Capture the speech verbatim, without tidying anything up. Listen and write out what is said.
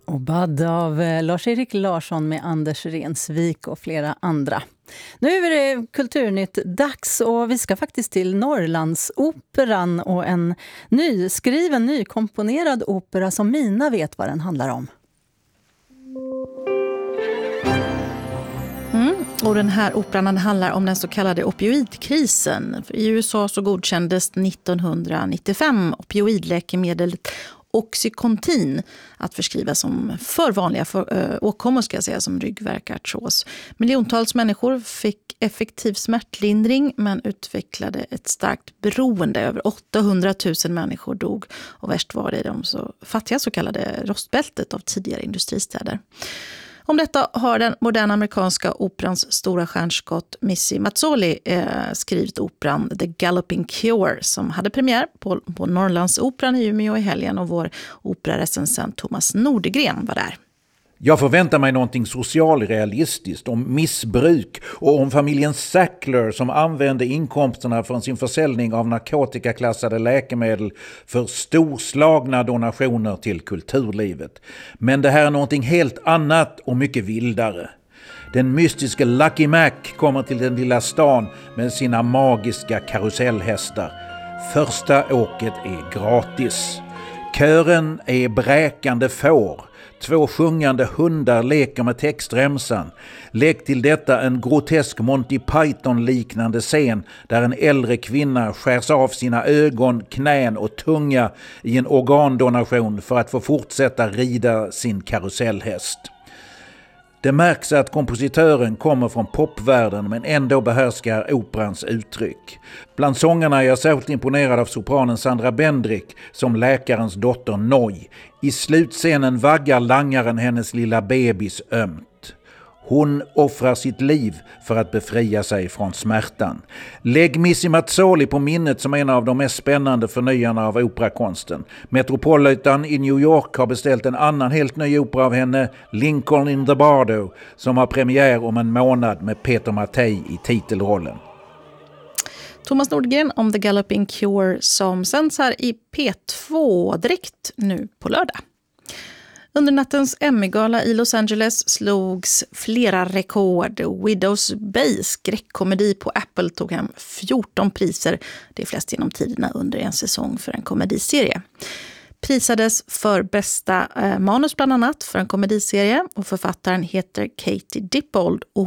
Och Bad av eh, Lars-Erik Larsson med Anders Rensvik och flera andra. Nu är det Kulturnytt dags och vi ska faktiskt till Norrlandsoperan och en nyskriven, nykomponerad opera som Mina vet vad den handlar om. Mm. Och den här operan handlar om den så kallade opioidkrisen. I U S A så godkändes nittonhundranittiofem opioidläkemedlet Oxycontin att förskriva som för vanliga för, äh, åkommor ska jag säga, som ryggvärk, artros. Miljontals människor fick effektiv smärtlindring men utvecklade ett starkt beroende. Över åttahundratusen människor dog och värst var det i de så fattiga så kallade rostbältet av tidigare industristäder. Om detta har den moderna amerikanska operans stora stjärnskott Missy Mazzoli eh, skrivit operan The Galloping Cure som hade premiär på, på Norrlandsoperan i Umeå i helgen och vår operarecensent Thomas Nordegren var där. Jag förväntar mig någonting socialrealistiskt om missbruk och om familjen Sackler som använde inkomsterna från sin försäljning av narkotikaklassade läkemedel för storslagna donationer till kulturlivet. Men det här är någonting helt annat och mycket vildare. Den mystiska Lucky Mac kommer till den lilla stan med sina magiska karusellhästar. Första åket är gratis. Kören är bräkande får. Två sjungande hundar leker med textremsan. Lägg till detta en grotesk Monty Python-liknande scen där en äldre kvinna skärs av sina ögon, knän och tunga i en organdonation för att få fortsätta rida sin karusellhäst. Det märks att kompositören kommer från popvärlden men ändå behärskar operans uttryck. Bland sångarna är jag särskilt imponerad av sopranen Sandra Bendrick som läkarens dotter Noj. I slutscenen vaggar langaren hennes lilla bebis ömt. Hon offrar sitt liv för att befria sig från smärtan. Lägg Missy Mazzoli på minnet som en av de mest spännande förnyarna av operakonsten. Metropolitan i New York har beställt en annan helt ny opera av henne, Lincoln in the Bardo, som har premiär om en månad med Peter Mattei i titelrollen. Thomas Nordgren om The Galloping Cure som sänds här i P två direkt nu på lördag. Under nattens Emmy-gala i Los Angeles slogs flera rekord. Widows Bay, skräckkomedi på Apple, tog hem fjorton priser. Det är flest genom tiderna under en säsong för en komediserie. Prisades för bästa eh, manus bland annat för en komediserie och författaren heter Katie Dippold och